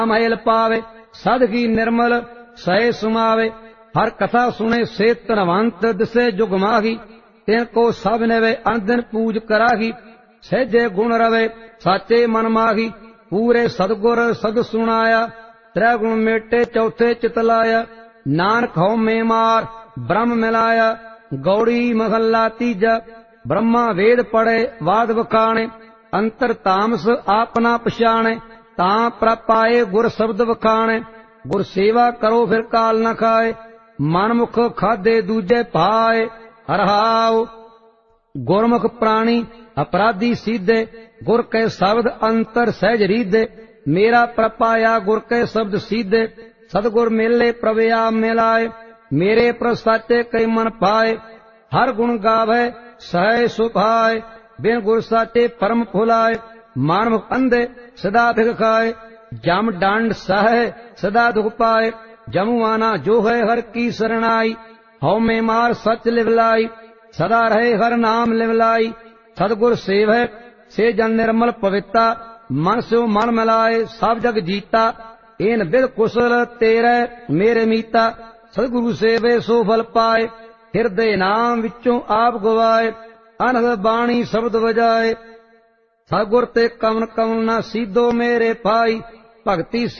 ਮਹਿਲ ਪਾਵੇ ਸਦ ਕੀ ਨਿਰਮਲ ਸਹਿ ਸੁਮਾਵੇ। ਹਰ ਕਥਾ ਸੁਣੇ ਸੇ ਧਨਵੰਤ ਦਿਸੇ ਜੁਗ ਮਾਹੀ। ਤਿਨ ਕੋ ਸਭ ਨਵੇ ਅਨਦਿਨ ਪੂਜ ਕਰਾਹੀ। ਸਹਿਜੇ ਗੁਣ ਰਵੇ ਸਾਚੇ ਮਨ ਮਾਹੀ। ਪੂਰੇ ਸਤਿਗੁਰ ਸਦ ਸੁਣਾਇਆ ਤ੍ਰੈ ਗੁਣ ਮੇਟੇ ਚੌਥੇ ਚਿਤ ਲਾਇਆ। ਨਾਨਕ ਹਉ ਮੇ ਮਾਰ ਬ੍ਰਹਮ ਮਿਲਾਇਆ। ਗੌੜੀ ਮਹੱਲਾ ਤੀਜਾ। ਬ੍ਰਹਮਾ ਵੇਦ ਪੜ੍ਹੇ ਵਾਦ ਵਖਾਣੇ। ਅੰਤਰ ਤਾਮਸ ਆਪਨਾ ਪਛਾਣੇ। ਤਾਂ ਪ੍ਰਪਾਏ ਗੁਰ ਸ਼ਬਦ ਵਖਾਣੇ। ਗੁਰ ਸੇਵਾ ਕਰੋ ਫਿਰ ਕਾਲ ਨ ਖਾਏ। ਮਨ ਮੁਖ ਖਾਦੇ ਦੂਜੇ ਭਾਏ। ਹਰਹਾਉ ਗੁਰਮੁਖ ਪ੍ਰਾਣੀ ਅਪਰਾਧੀ ਸੀਧੇ। ਗੁਰ ਕੈ ਸ਼ਬਦ ਅੰਤਰ ਸਹਿਜ ਰੀਧੇ। ਮੇਰਾ ਪ੍ਰਪਾਇਆ ਗੁਰ ਕੈ ਸ਼ਬਦ ਸੀਧੇ। ਸਤਿਗੁਰ ਮੇਲੇ ਪ੍ਰਭ ਆਪ ਮਿਲਾਏ। ਮੇਰੇ ਪ੍ਰਭ ਸਾਚੇ ਕਈ ਮਨ ਪਾਏ। ਹਰ ਗੁਣ ਗਾਵੇ ਸਹਿ ਸੁਭਾਏ। ਬਿਨ ਗੁਰ ਸਾਚੇ ਪਰਮ ਭੁਲਾਏ। ਮਾਨਵ ਅੰਧੇ ਸਦਾ ਭਿਖ ਖਾਏ। ਜਮ ਡੰਡ ਸਹਿ ਸਦਾ ਦੁਖ ਪਾਏ। ਜਮੁਆਨਾ ਜੋ ਹੈ ਹਰ ਕੀ ਸਰਣਾਈ। ਹਉ ਮੇ ਮਾਰ ਸਚ ਲਿਵਲਾਈ। ਸਦਾ ਰਹੇ ਹਰ ਨਾਮ ਲਿਵਲਾਈ। ਸਤਿਗੁਰ ਸੇਵੈ ਸੇ ਜਨ ਨਿਰਮਲ ਪਵਿੱਤਾ। ਮਨ ਸਿਉ ਮਨ ਮਿਲਾਏ ਸਭ ਜਗ ਜੀਤਾ। ਏਨ ਬਿਦ ਕੁਸਲ ਤੇਰੇ ਮੇਰੇ ਮੀਤਾ। ਸਤਿਗੁਰੂ ਸੇਵੇ ਸੋ ਫਲ ਪਾਏ। ਹਿਰਦੇ ਨਾਮ ਵਿੱਚੋਂ ਆਪ ਗਵਾਏ। ਅਨਹਦ ਬਾਣੀ ਸ਼ਬਦ ਵਜਾਏ। ਸਤਿਗੁਰ ਤੇ ਕਵਨ ਕਵਨ ਨਾ ਸੀਧੋ ਮੇਰੇ ਭਾਈ। ਭਗਤੀ